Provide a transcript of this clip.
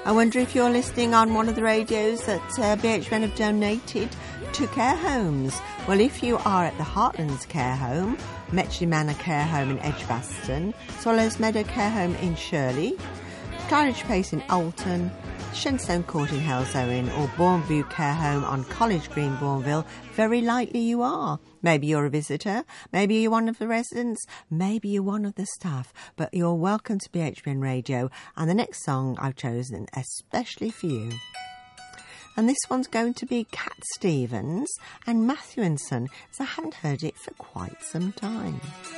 I wonder if you're listening on one of the radios that BHN have donated to care homes. Well, if you are at the Heartlands Care Home, Metchley Manor Care Home in Edgbaston, Swallows Meadow Care Home in Shirley, Claridge Place in Alton, Shenstone Court in Halesowen, or Bourneview Care Home on College Green, Bourneville, very likely you are. Maybe you're a visitor, maybe you're one of the residents, maybe you're one of the staff, but you're welcome to BHN Radio, and the next song I've chosen especially for you. And this one's going to be Cat Stevens and Matthew & Son, as I haven't heard it for quite some time.